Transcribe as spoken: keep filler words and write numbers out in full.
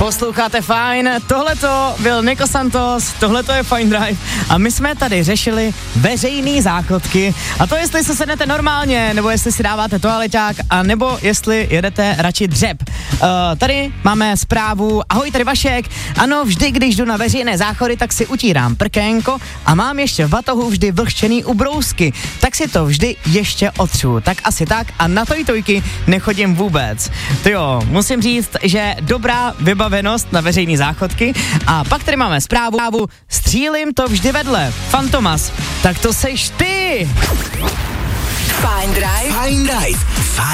Posloucháte Fajn, tohleto byl Nico Santos, tohleto je Fajn Drive a my jsme tady řešili veřejný záchodky a to jestli se sednete normálně, nebo jestli si dáváte toaleťák, a nebo jestli jedete radši dřep. Uh, tady máme zprávu, ahoj, tady Vašek, ano, vždy, když jdu na veřejné záchody, tak si utírám prkénko a mám ještě v batohu vždy vlhčený ubrousky, tak si to vždy ještě otřu, tak asi tak a na tojtojky nechodím vůbec. To jo, musím říct, že dobrá vybavenost na veřejný záchodky. A pak tady máme zprávu, střílím to vždy vedle. Fantomas, tak to seš ty! Fajn Drive. Fajn Drive.